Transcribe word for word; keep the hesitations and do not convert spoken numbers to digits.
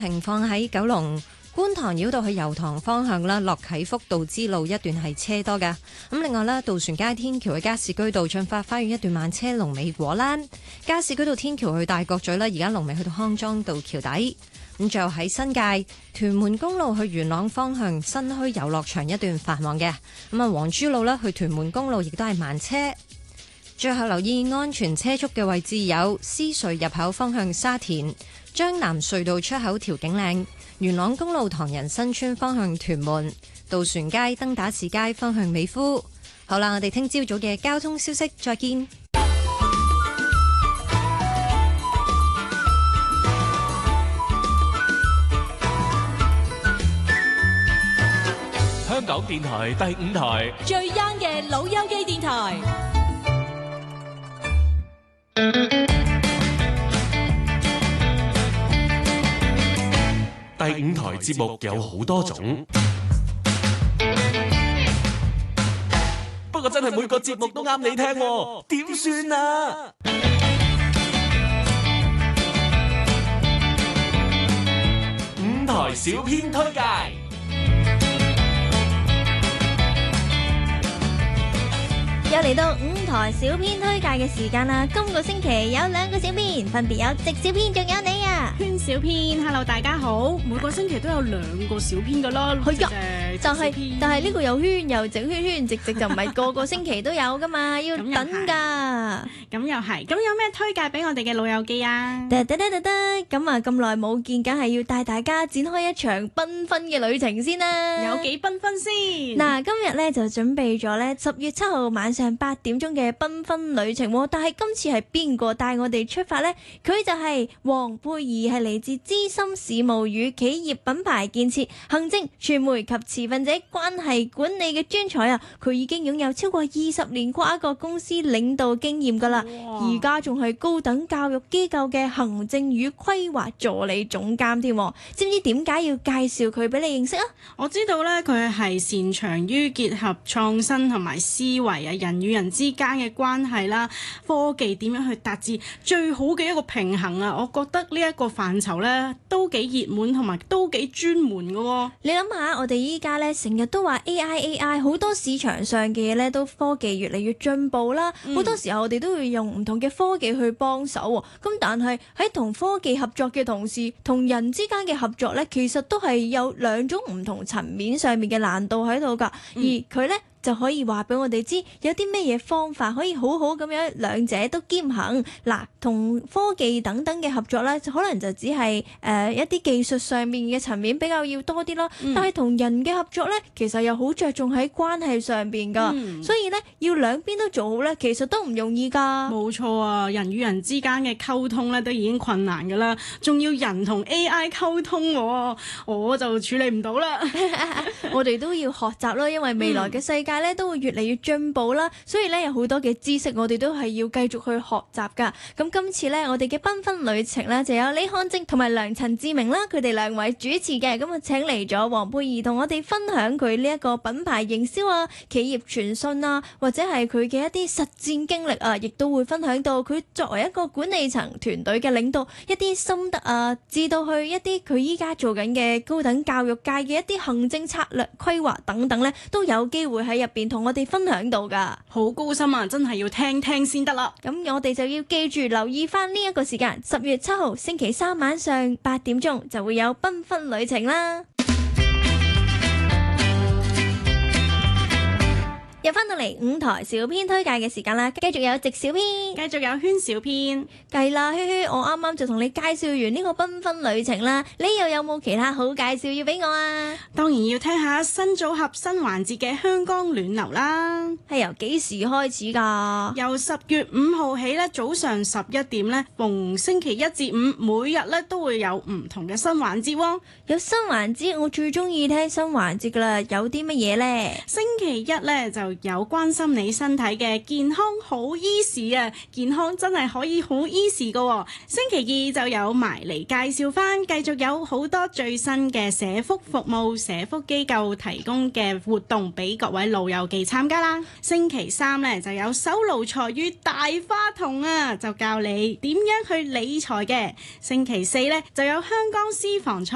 情況喺九龍觀塘繞道去油塘方向啦，落啟福道支路一段係車多㗎。咁另外咧，渡船街天橋去加士居道進發花園一段慢車龍尾果欄，加士居道天橋去大角咀啦，而家龍尾去到康莊道橋底。咁最後喺新界屯門公路去元朗方向新墟遊樂場一段繁忙嘅。咁啊，黃珠路啦去屯門公路亦都係慢車。最後留意安全車速嘅位置有獅隧入口方向沙田、將南隧道出口調景嶺、元朗公路唐人新村方向屯門、渡船街登打士街方向美孚。好啦，我哋聽朝早嘅交通消息再見。 香港電台第五台最 young 嘅老友記電台。 第五台節目有好多種，不過真係每個節目都啱你聽喎，點算啊？五台小編推介。 又嚟到五台小編推介嘅時間啦！今個星期有兩個小編，分別有直小編，仲有你啊， 圈小編。Hello， 大家好！每個星期都有兩個小編噶啦， 係啊，就係，但係呢個有圈又直圈圈，直直就唔係個個星期都有噶嘛，要等噶。 咁又係，咁有咩推介俾我哋嘅老友記啊？ 得得得得得，咁啊咁耐冇見，梗係要帶大家展開一場繽紛嘅旅程先啦。 有幾繽紛先？ 嗱，今日咧就準備咗咧十月七號晚上八點鐘嘅繽紛旅程，但係今次係邊個帶我哋出發呢？佢就係黃佩儀，係嚟自資深事務與企業品牌建設、行政、傳媒及持份者關係管理嘅專才啊！佢已經擁有超過二十年跨國公司領導經驗噶啦，而家仲係高等教育機構嘅行政與規劃助理總監添。知唔知點解要介紹佢俾你認識啊？ 我知道咧，佢係擅長於結合創新同埋思維啊，人與人之間嘅關係啦，科技點樣去達至最好嘅一個平衡啊？我覺得呢一個範疇咧都幾熱門同埋都幾專門嘅喎。 你諗下，我哋依家咧成日都話 A I A I， 好多市場上嘅嘢咧都科技越嚟越進步啦。好、嗯、多時候我哋都會用唔同嘅科技去幫手喎。咁但係喺同科技合作嘅同時，同人之間嘅合作咧，其實都係有兩種唔同層面上面嘅難度喺度㗎。而佢咧就可以話俾我哋知有啲咩嘢方法可以好好咁樣兩者都兼行。嗱，同科技等等嘅合作咧，可能就只係誒、呃、一啲技術上面嘅層面比較要多啲咯。嗯、但係同人嘅合作咧，其實又好着重喺關係上邊噶。嗯、所以咧要兩邊都做好咧，其實都唔容易噶。 冇錯啊，人與人之間嘅溝通咧都已經困難噶啦，仲要人同 A I 溝通我，我就處理唔到啦。 我哋都要學習咯，因為未來嘅世界咧都會越嚟越進步啦，所以咧有好多嘅知識我哋都係要繼續去學習噶。咁今次咧我哋嘅繽紛旅程咧就有李漢正同埋梁陳志明啦，佢哋兩位主持嘅。咁啊請嚟咗黃佩儀同我哋分享佢呢一個品牌營銷啊、企業傳訊啊，或者係佢嘅一啲實戰經歷啊，亦都會分享到佢作為一個管理層團隊嘅領導一啲心得啊，至到去一啲佢依家做緊嘅高等教育界嘅一啲行政策略規劃等等咧，都有機會喺入邊同我哋分享到噶。 好高深啊，真係要聽聽先得啦。 咁我哋就要記住留意翻呢一個時間，十月七號星期三晚上八點鐘就會有繽紛旅程啦。又翻到嚟五台小編推介嘅時間啦，繼續有直小編， 繼續有圈小編。 計啦，圈圈，我啱啱就同你介紹完呢個繽紛旅程啦，你又有冇其他好介紹要俾我啊？ 當然要聽下新組合新環節嘅香江暖流啦。 係由幾時開始噶？ 由十月五號起咧，早上十一點咧，逢星期一至五，每日咧都會有唔同嘅新環節喎。 有新環節，我最中意聽新環節噶啦，有啲乜嘢呢？ 星期一咧就有關心你身體嘅健康好 easy 啊，健康真係可以好 easy 噶喎。星期二就有埋嚟介紹翻，繼續有好多最新嘅社福服務、社福機構提供嘅活動俾各位老友記參加啦。星期三咧就有手爐財與大花筒啊，就教你點樣去理財嘅。星期四咧就有香港私房菜